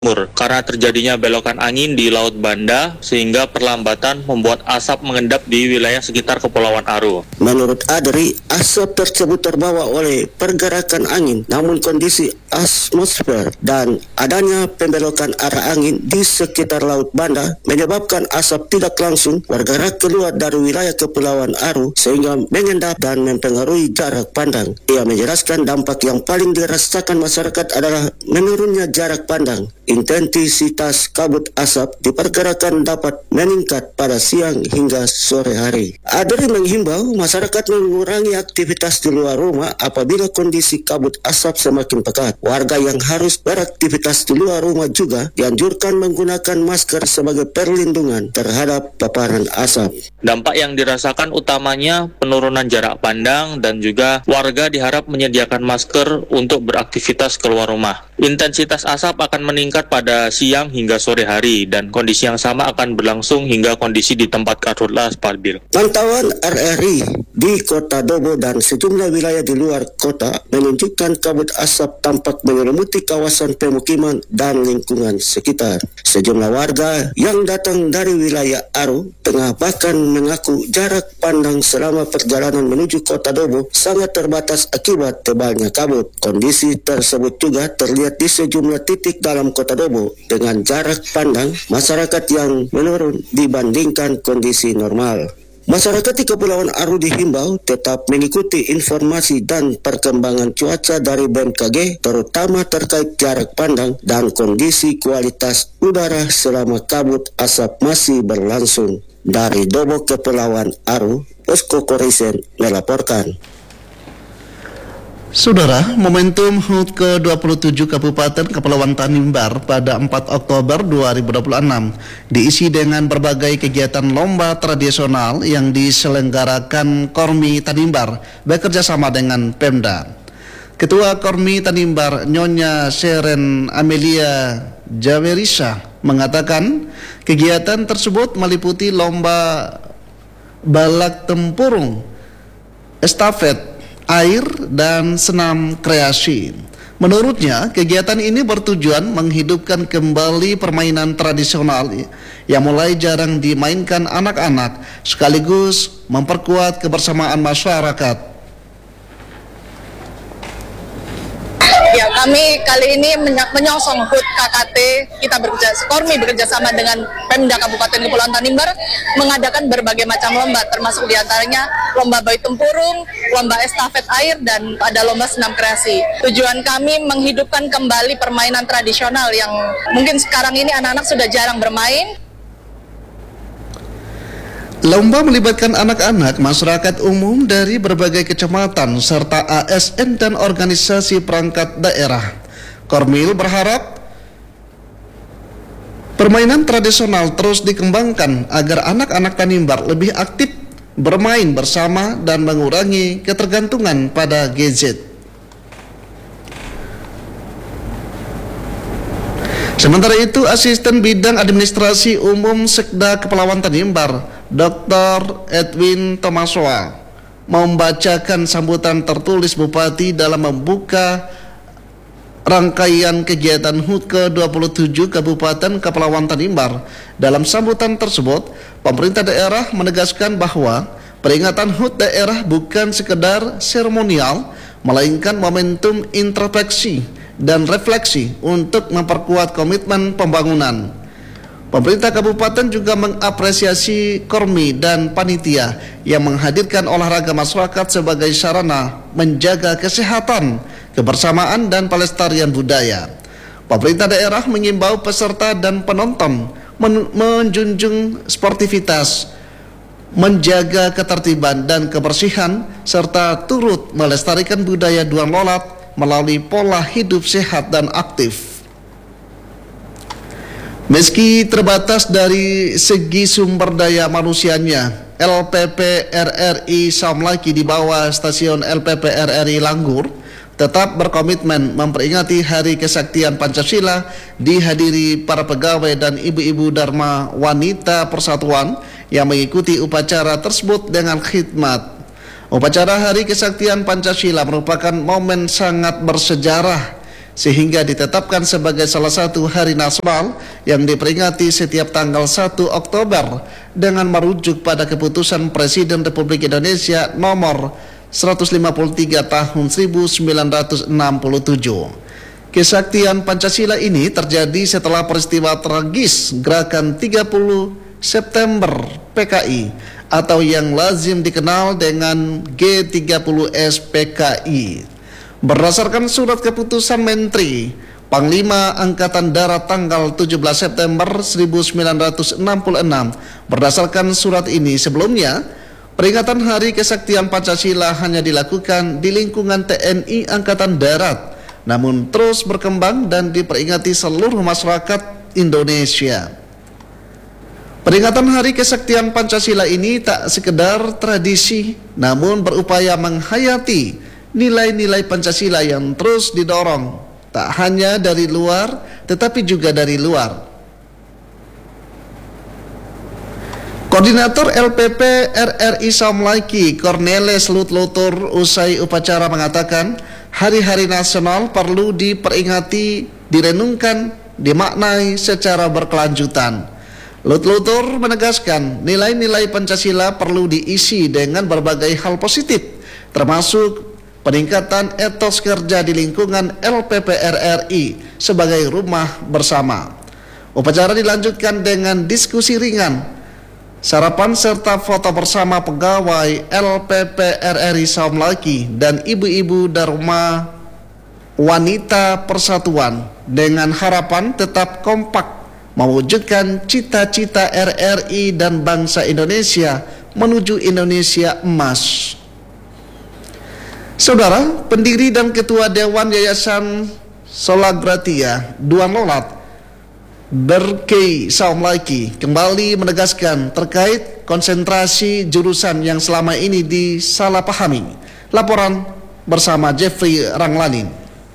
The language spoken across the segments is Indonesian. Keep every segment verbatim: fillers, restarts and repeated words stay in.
Timur karena terjadinya belokan angin di Laut Banda sehingga perlambatan membuat asap mengendap di wilayah sekitar Kepulauan Aru. Menurut Adri, asap tersebut terbawa oleh pergerakan angin, namun kondisi atmosfer dan adanya pembelokan arah angin di sekitar Laut Banda menyebabkan asap tidak langsung bergerak keluar dari wilayah Kepulauan Aru sehingga mengendap dan mempengaruhi jarak pandang. Ia menjelaskan dampak yang paling dirasakan masyarakat adalah menurunnya jarak pandang. Intensitas kabut asap diperkirakan dapat meningkat pada siang hingga sore hari. Adri menghimbau masyarakat mengurangi aktivitas di luar rumah apabila kondisi kabut asap semakin pekat. Warga yang harus beraktivitas di luar rumah juga dianjurkan menggunakan masker sebagai perlindungan terhadap paparan asap. Dampak yang dirasakan utamanya penurunan jarak pandang dan juga warga diharap menyediakan masker untuk beraktivitas keluar rumah. Intensitas asap akan meningkat pada siang hingga sore hari dan kondisi yang sama akan berlangsung hingga kondisi di tempat karhutlah stabil. Pantauan R R I di Kota Dobo dan sejumlah wilayah di luar kota menunjukkan kabut asap tampak menyelimuti kawasan pemukiman dan lingkungan sekitar. Sejumlah warga yang datang dari wilayah Aru Tengah bahkan mengaku jarak pandang selama perjalanan menuju Kota Dobo sangat terbatas akibat tebalnya kabut. Kondisi tersebut juga terlihat di sejumlah titik dalam Kota Dobo dengan jarak pandang masyarakat yang menurun dibandingkan kondisi normal. Masyarakat di Kepulauan Aru dihimbau tetap mengikuti informasi dan perkembangan cuaca dari B M K G, terutama terkait jarak pandang dan kondisi kualitas udara selama kabut asap masih berlangsung. Dari Dobo, Kepulauan Aru, Posko Korisen melaporkan. Saudara, momentum H U T ke dua puluh tujuh Kabupaten Kepulauan Tanimbar pada empat Oktober dua ribu dua puluh enam diisi dengan berbagai kegiatan lomba tradisional yang diselenggarakan Kormi Tanimbar bekerjasama dengan Pemda. Ketua Kormi Tanimbar, Nyonya Seren Amelia Jawerisa, mengatakan kegiatan tersebut meliputi lomba balak tempurung, estafet air, dan senam kreasi. Menurutnya, kegiatan ini bertujuan menghidupkan kembali permainan tradisional yang mulai jarang dimainkan anak-anak, sekaligus memperkuat kebersamaan masyarakat. Ya, kami kali ini menyongsong H U T K K T, kita bekerja, Kormi bekerja sama dengan Pemda Kabupaten Kepulauan Tanimbar mengadakan berbagai macam lomba, termasuk diantaranya lomba bayi tempurung, lomba estafet air, dan ada lomba senam kreasi. Tujuan kami menghidupkan kembali permainan tradisional yang mungkin sekarang ini anak-anak sudah jarang bermain. Lomba melibatkan anak-anak, masyarakat umum dari berbagai kecamatan, serta A S N dan organisasi perangkat daerah. Kormil berharap permainan tradisional terus dikembangkan agar anak-anak Tanimbar lebih aktif bermain bersama dan mengurangi ketergantungan pada gadget. Sementara itu, Asisten Bidang Administrasi Umum Sekda Kepulauan Tanimbar, Doktor Edwin Tomasoa, membacakan sambutan tertulis Bupati dalam membuka rangkaian kegiatan H U T ke dua puluh tujuh Kabupaten Kepulauan Tanimbar. Dalam sambutan tersebut, pemerintah daerah menegaskan bahwa peringatan H U T daerah bukan sekedar seremonial, melainkan momentum introspeksi dan refleksi untuk memperkuat komitmen pembangunan. Pemerintah kabupaten juga mengapresiasi Kormi dan panitia yang menghadirkan olahraga masyarakat sebagai sarana menjaga kesehatan, kebersamaan, dan pelestarian budaya. Pemerintah daerah mengimbau peserta dan penonton men menjunjung sportivitas, menjaga ketertiban dan kebersihan, serta turut melestarikan budaya Duan Lolat melalui pola hidup sehat dan aktif. Meski terbatas dari segi sumber daya manusianya, L P P R R I Samlaki di bawah stasiun L P P R R I Langgur tetap berkomitmen memperingati Hari Kesaktian Pancasila dihadiri para pegawai dan ibu-ibu Dharma Wanita Persatuan yang mengikuti upacara tersebut dengan khidmat. Upacara Hari Kesaktian Pancasila merupakan momen sangat bersejarah sehingga ditetapkan sebagai salah satu hari nasional yang diperingati setiap tanggal satu Oktober dengan merujuk pada keputusan Presiden Republik Indonesia nomor seratus lima puluh tiga tahun seribu sembilan ratus enam puluh tujuh. Kesaktian Pancasila ini terjadi setelah peristiwa tragis Gerakan tiga puluh September P K I atau yang lazim dikenal dengan G tiga puluh S P K I. Berdasarkan surat keputusan Menteri Panglima Angkatan Darat tanggal tujuh belas September seribu sembilan ratus enam puluh enam, berdasarkan surat ini sebelumnya, peringatan Hari Kesaktian Pancasila hanya dilakukan di lingkungan T N I Angkatan Darat, namun terus berkembang dan diperingati seluruh masyarakat Indonesia. Peringatan Hari Kesaktian Pancasila ini tak sekedar tradisi, namun berupaya menghayati nilai-nilai Pancasila yang terus didorong, tak hanya dari luar, tetapi juga dari luar. Koordinator L P P R R I Saumlaki, Cornelis Lutlutur, usai upacara mengatakan, hari-hari nasional perlu diperingati, direnungkan, dimaknai secara berkelanjutan. Lutlutur menegaskan nilai-nilai Pancasila perlu diisi dengan berbagai hal positif, termasuk peningkatan etos kerja di lingkungan L P P R R I sebagai rumah bersama. Upacara dilanjutkan dengan diskusi ringan, sarapan serta foto bersama pegawai L P P R R I Saumlaki dan ibu-ibu Dharma Wanita Persatuan dengan harapan tetap kompak mewujudkan cita-cita R R I dan bangsa Indonesia menuju Indonesia emas. Saudara, pendiri dan ketua Dewan Yayasan Solagratia Duan Lolat Berkei Saumlaki kembali menegaskan terkait konsentrasi jurusan yang selama ini disalahpahami. Laporan bersama Jeffrey Ranglanin.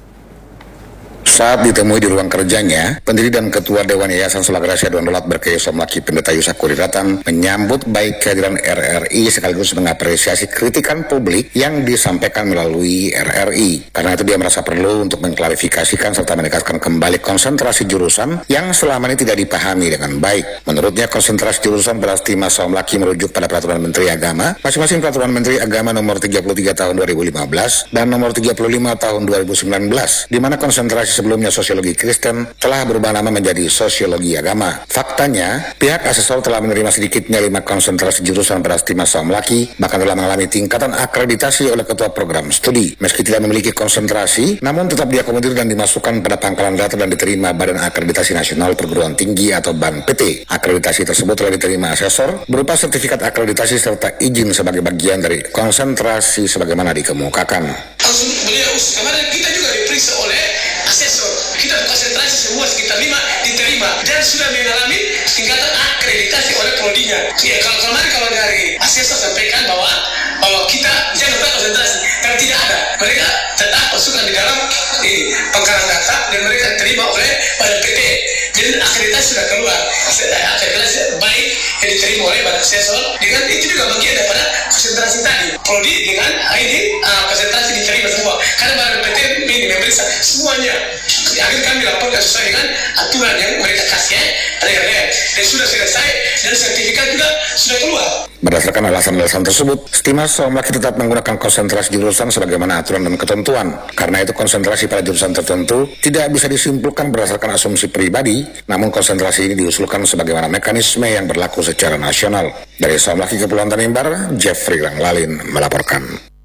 Saat ditemui di ruang kerjanya, pendiri dan ketua Dewan Yayasan Solagratia Duan Lolat Berkei Saumlaki Pendeta Yusakuri Ratan menyambut baik kehadiran R R I sekaligus mengapresiasi kritikan publik yang disampaikan melalui R R I. Karena itu dia merasa perlu untuk mengklarifikasikan serta menegaskan kembali konsentrasi jurusan yang selama ini tidak dipahami dengan baik. Menurutnya, konsentrasi jurusan berarti Mas Saumlaki merujuk pada Peraturan Menteri Agama, masing-masing Peraturan Menteri Agama nomor tiga puluh tiga tahun dua ribu lima belas dan nomor tiga puluh lima tahun dua ribu sembilan belas, di mana konsentrasi sebelumnya sosiologi Kristen telah berubah nama menjadi sosiologi agama. Faktanya, pihak asesor telah menerima sedikitnya lima konsentrasi jurusan pada Mas Saumlaki, bahkan telah mengalami tingkatan akreditasi oleh ketua program studi. Meski tidak memiliki konsentrasi, namun tetap diakomodir dan dimasukkan pada pangkalan data dan diterima Badan Akreditasi Nasional Perguruan Tinggi atau B A N P T. Akreditasi tersebut telah diterima asesor berupa sertifikat akreditasi serta izin sebagai bagian dari konsentrasi sebagaimana dikemukakan. Beliau kemarin kita juga diperiksa oleh asesor, kita konsentrasi semua sekitar lima diterima dan sudah mengalami tingkatan akreditasi oleh prodinya. Ya, kalau kemarin kalau dari asesor sampaikan bahwa bahwa kita jangan lupa konsentrasi, karena tidak ada, mereka tetap masukkan di dalam di pangkalan data dan mereka terima oleh Badan P T. Jadi akreditasi sudah keluar, akreditasi baik yang diterima oleh Badan Asesor dengan itu juga bagian daripada konsentrasi tadi. Prodi dengan ini uh, konsentrasi diterima semua, karena Badan P T ini memeriksa semuanya. Akhirnya kami laporkan sesuai dengan aturan yang mereka kasih, ya, dan sudah selesai dan sertifikat juga sudah keluar. Berdasarkan alasan-alasan tersebut, Mas Saumlaki tetap menggunakan konsentrasi jurusan sebagaimana aturan dan ketentuan. Karena itu konsentrasi pada jurusan tertentu tidak bisa disimpulkan berdasarkan asumsi pribadi, namun konsentrasi ini diusulkan sebagaimana mekanisme yang berlaku secara nasional. Dari Saumlaki Kepulauan Tanimbar, Jeffrey Ranglalin melaporkan.